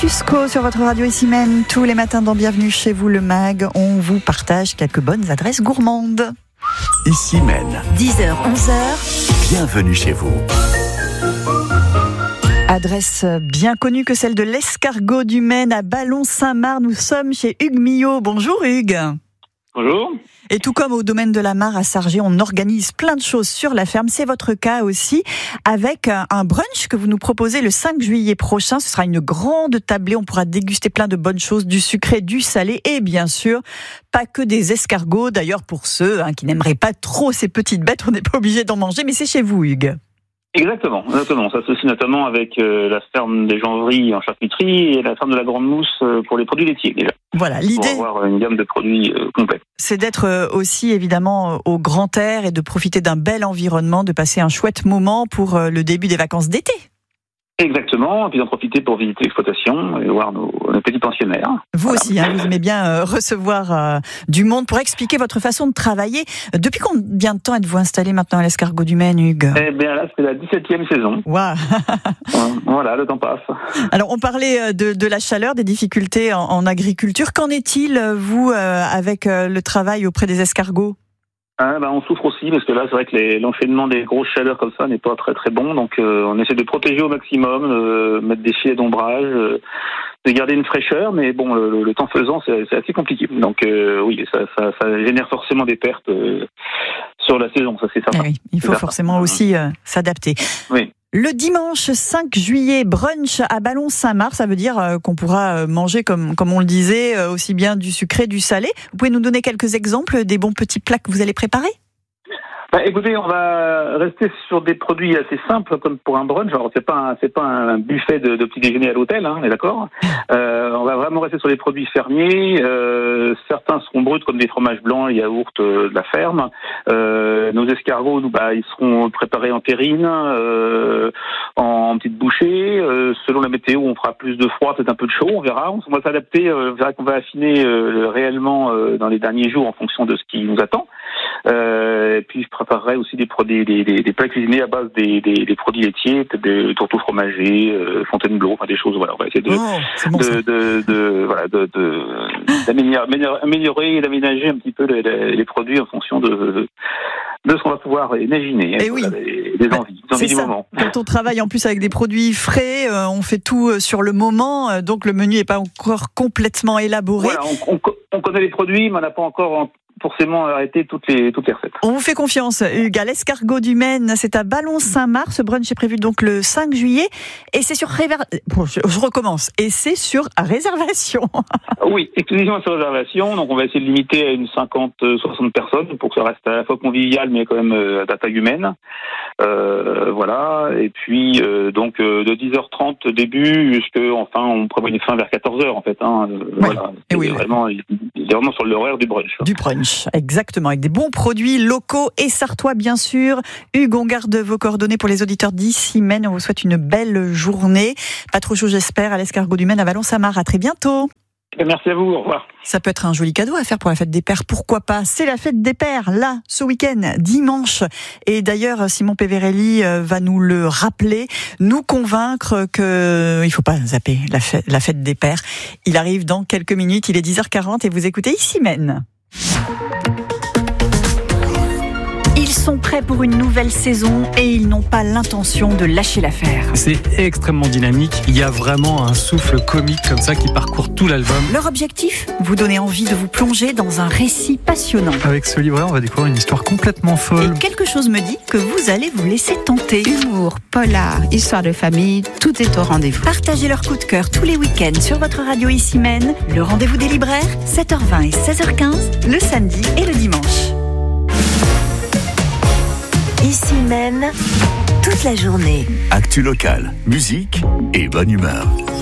Status Quo sur votre radio Issy-Mène. Tous les matins dans Bienvenue chez vous, le MAG, on vous partage quelques bonnes adresses gourmandes. Issy-Mène. 10h, 11h. Bienvenue chez vous. Adresse bien connue que celle de l'Escargot du Maine à Ballon-Saint-Marc. Nous sommes chez Hugues Millot. Bonjour Hugues. Bonjour. Et tout comme au domaine de la Mare à Sargé, on organise plein de choses sur la ferme. C'est votre cas aussi, avec un brunch que vous nous proposez le 5 juillet prochain. Ce sera une grande tablée. On pourra déguster plein de bonnes choses, du sucré, du salé et bien sûr, pas que des escargots. D'ailleurs, pour ceux qui n'aimeraient pas trop ces petites bêtes, on n'est pas obligé d'en manger. Mais c'est chez vous, Hugues. Exactement. Ça s'associe notamment avec la ferme des Janveries en charcuterie et la ferme de la Grande Mousse pour les produits laitiers déjà. Voilà, l'idée, pour avoir une gamme de produits complète. C'est d'être aussi évidemment au grand air et de profiter d'un bel environnement, de passer un chouette moment pour le début des vacances d'été. Exactement, et puis d'en profiter pour visiter l'exploitation et voir nos petits pensionnaires. Vous aussi, vous aimez bien recevoir du monde pour expliquer votre façon de travailler. Depuis combien de temps êtes-vous installé maintenant à l'Escargot du Maine, Hugues ? Eh bien là, c'est la 17e saison. Waouh. Voilà, le temps passe. Alors, on parlait de la chaleur, des difficultés en agriculture. Qu'en est-il, vous, avec le travail auprès des escargots ? On souffre aussi parce que là c'est vrai que l'enchaînement des grosses chaleurs comme ça n'est pas très très bon, donc on essaie de protéger au maximum, mettre des filets d'ombrage, de garder une fraîcheur, mais bon le temps faisant c'est assez compliqué, donc oui ça génère forcément des pertes sur la saison, ça c'est certain. Oui, il faut forcément aussi s'adapter. Oui. Le dimanche 5 juillet, brunch à Ballon-Saint-Marc, ça veut dire qu'on pourra manger, comme on le disait, aussi bien du sucré, du salé. Vous pouvez nous donner quelques exemples des bons petits plats que vous allez préparer ? Écoutez, on va rester sur des produits assez simples comme pour un brunch. Alors c'est pas un buffet de petit déjeuner à l'hôtel, on est d'accord. On va vraiment rester sur les produits fermiers. Certains seront bruts comme des fromages blancs, les yaourts de la ferme. Nos escargots, ils seront préparés en terrine, en petites bouchées. Selon la météo, on fera plus de froid, peut-être un peu de chaud, on verra. On va s'adapter. On verra qu'on va affiner réellement dans les derniers jours en fonction de ce qui nous attend. Et puis je préparerai aussi des plats cuisinés à base des produits laitiers, peut-être des tourteaux fromagés, Fontainebleau, des choses. Voilà, on va essayer d'améliorer et d'aménager un petit peu les produits en fonction de ce qu'on va pouvoir imaginer. Et oui, des envies du moment. Quand on travaille en plus avec des produits frais, on fait tout sur le moment, donc le menu n'est pas encore complètement élaboré. Voilà, on connaît les produits, mais on n'a pas encore forcément arrêter toutes les recettes. On vous fait confiance, Hugues. À l'Escargot du Maine, c'est à Ballon-Saint-Marc. Ce brunch est prévu donc le 5 juillet. Et c'est sur je recommence. Et c'est sur réservation. Oui, exclusivement sur réservation. Donc on va essayer de limiter à une 50-60 personnes pour que ça reste à la fois convivial, mais quand même à taille humaine. Voilà. Et puis donc de 10h30 début jusqu'à on prévoit une fin vers 14h en fait. Voilà. Et oui, vraiment sur l'horaire du brunch. Du brunch, exactement, avec des bons produits locaux et sartois bien sûr. Hugues, on garde vos coordonnées pour les auditeurs d'Issy-Mène. On vous souhaite une belle journée. Pas trop chaud j'espère à l'Escargot du Maine à Ballon-Saint-Marc. À très bientôt. Merci à vous, au revoir. Ça peut être un joli cadeau à faire pour la fête des pères, pourquoi pas. C'est la fête des pères, là, ce week-end, dimanche. Et d'ailleurs, Simon Peverelli va nous le rappeler, nous convaincre qu'il ne faut pas zapper la fête des pères. Il arrive dans quelques minutes, il est 10h40 et vous écoutez Issy-Mène. Ils sont prêts pour une nouvelle saison et ils n'ont pas l'intention de lâcher l'affaire. C'est extrêmement dynamique, il y a vraiment un souffle comique comme ça qui parcourt tout l'album. Leur objectif ? Vous donner envie de vous plonger dans un récit passionnant. Avec ce livret, on va découvrir une histoire complètement folle. Et quelque chose me dit que vous allez vous laisser tenter. Humour, polar, histoire de famille, tout est au rendez-vous. Partagez leur coup de cœur tous les week-ends sur votre radio Issy-Mène. Le rendez-vous des libraires, 7h20 et 16h15, le samedi et le dimanche. Issy-Mène, toute la journée. Actu locale, musique et bonne humeur.